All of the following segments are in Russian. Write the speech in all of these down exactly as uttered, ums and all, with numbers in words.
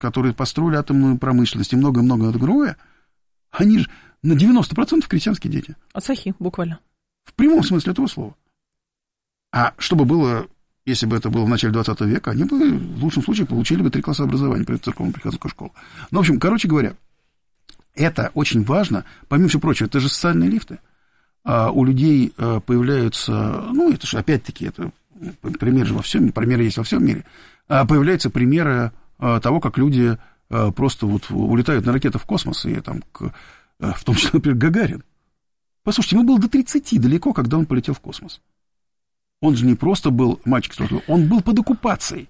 которые построили атомную промышленность и многое-многое другое, они же на девяносто процентов крестьянские дети. Ацахи, буквально. В прямом смысле этого слова. А что бы было, если бы это было в начале двадцатого века, они бы в лучшем случае получили бы три класса образования при церковно-приходской школе. Ну, в общем, короче говоря, это очень важно. Помимо всего прочего, это же социальные лифты. А у людей появляются, ну, это же опять-таки, это пример же во всем, примеры есть во всем мире, появляются примеры того, как люди просто вот улетают на ракетах в космос, и там, в том числе, например, Гагарин. Послушайте, ему было до тридцати далеко, когда он полетел в космос. Он же не просто был мальчик, он был под оккупацией.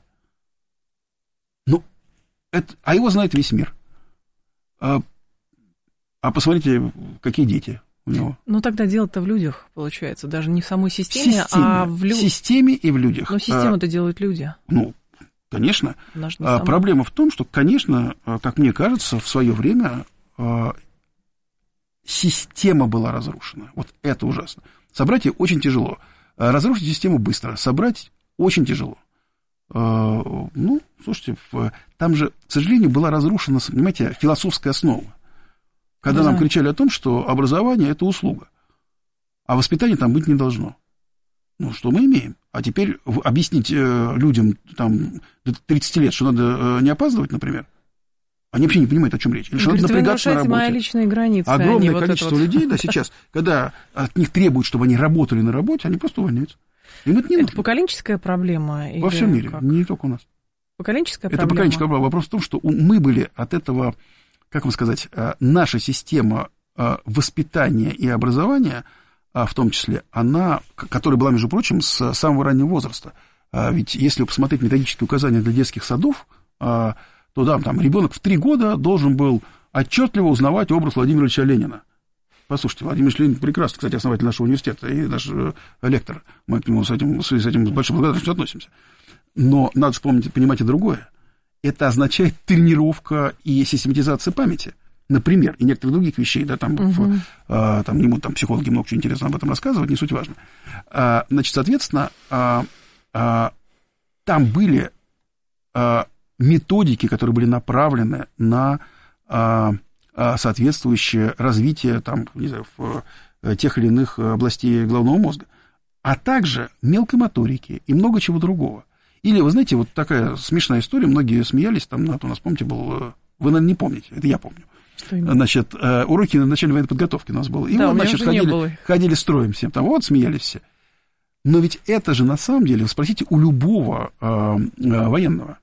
Ну, это, а его знает весь мир. А, а посмотрите, какие дети у него. Ну, тогда дело-то в людях, получается, даже не в самой системе, в системе а в людях. В системе и в людях. Но систему-то а, делают люди. Ну, конечно. А, проблема в том, что, конечно, как мне кажется, в свое время а, система была разрушена. Вот это ужасно. Собрать ее очень тяжело. Разрушить систему быстро, собрать очень тяжело. Ну, слушайте, там же, к сожалению, была разрушена, понимаете, философская основа. Когда да. нам кричали о том, что образование – это услуга, а воспитания там быть не должно. Ну, что мы имеем? А теперь объяснить людям там, до тридцати лет, что надо не опаздывать, например, они вообще не понимают, о чем речь. Или что надо напрягаться на работе. Мои личные границы. Огромное вот количество вот... людей, да, сейчас, когда от них требуют, чтобы они работали на работе, они просто увольняются. Им это не это нужно. поколенческая проблема? Во всем мире, как? не только у нас. Поколенческая это проблема? Это поколенческая проблема. Вопрос в том, что мы были от этого, как вам сказать, наша система воспитания и образования, в том числе, она, которая была, между прочим, с самого раннего возраста. Ведь если посмотреть методические указания для детских садов, то да, там ребенок в три года должен был отчетливо узнавать образ Владимира Ильича Ленина. Послушайте, Владимир Ильич Ленин прекрасный, кстати, основатель нашего университета и наш э, лектор. Мы к нему с этим, с этим с большой благодарностью относимся. Но надо вспомнить, понимать и другое. Это означает тренировка и систематизация памяти. Например, и некоторых других вещей, да, там, угу. в, э, там, ему там психологи много чего интересного об этом рассказывают, не суть важно. А, значит, соответственно, а, а, там были... А, методики, которые были направлены на а, а, соответствующее развитие там, не знаю, в, в тех или иных областей головного мозга, а также мелкой моторики и много чего другого. Или, вы знаете, вот такая смешная история, многие смеялись, там, у нас, помните, был, вы, наверное, не помните, это я помню. Значит, уроки начальной военной подготовки у нас было. И да, мы, значит, ходили, ходили строем всем, там, вот, смеялись все. Но ведь это же, на самом деле, спросите у любого а, а, военного,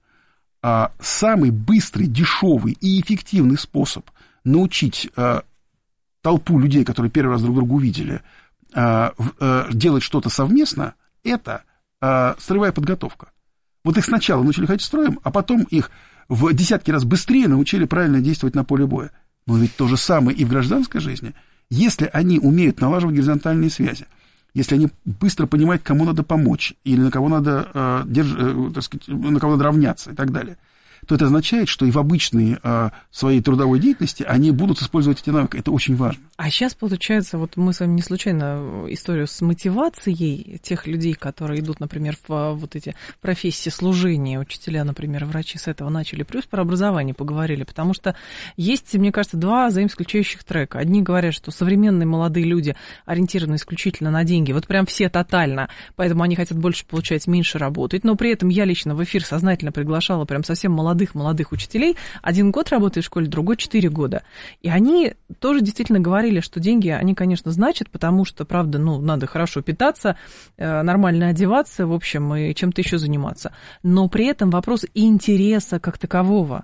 А самый быстрый, дешевый и эффективный способ научить а, толпу людей, которые первый раз друг друга увидели, а, а, делать что-то совместно, это а, строевая подготовка. Вот их сначала научили ходить строем, а потом их в десятки раз быстрее научили правильно действовать на поле боя. Но ведь то же самое и в гражданской жизни. Если они умеют налаживать горизонтальные связи, если они быстро понимают, кому надо помочь, или на кого надо, э, держ, э, так сказать, на кого надо равняться и так далее, то это означает, что и в обычной э, своей трудовой деятельности они будут использовать эти навыки. Это очень важно. А сейчас, получается, вот мы с вами не случайно историю с мотивацией тех людей, которые идут, например, в вот эти профессии служения, учителя, например, врачи с этого начали, плюс про образование поговорили, потому что есть, мне кажется, два взаимоисключающих трека. Одни говорят, что современные молодые люди ориентированы исключительно на деньги, вот прям все тотально, поэтому они хотят больше получать, меньше работать, но при этом я лично в эфир сознательно приглашала прям совсем молодых-молодых учителей, один год работает в школе, другой четыре года, и они тоже действительно говорили, что деньги, они, конечно, значат, потому что, правда, ну, надо хорошо питаться, нормально одеваться, в общем, и чем-то еще заниматься. Но при этом вопрос интереса как такового.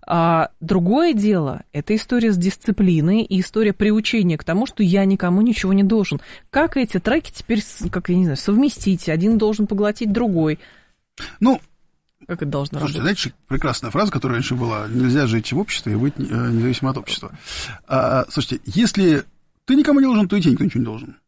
А другое дело, это история с дисциплиной и история приучения к тому, что я никому ничего не должен. Как эти треки теперь, как, я не знаю, совместить? Один должен поглотить другой. Ну, как это должно слушайте, работать? знаете, прекрасная фраза, которая раньше была: нельзя жить в обществе и быть независимо от общества. А, слушайте, если ты никому не должен, то и тебе никто ничего не должен.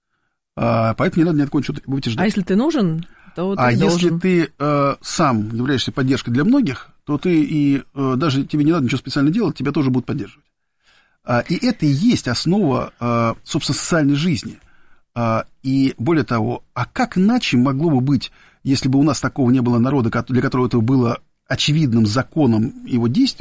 А, поэтому не надо ни от кого ничего будете ждать. А если ты нужен, то ты а должен. если ты а, сам являешься поддержкой для многих, то ты и а, даже тебе не надо ничего специально делать, тебя тоже будут поддерживать. А, и это и есть основа, а, собственно, социальной жизни. А, и более того, а как иначе могло бы быть, если бы у нас такого не было народа, для которого это было очевидным законом его действия,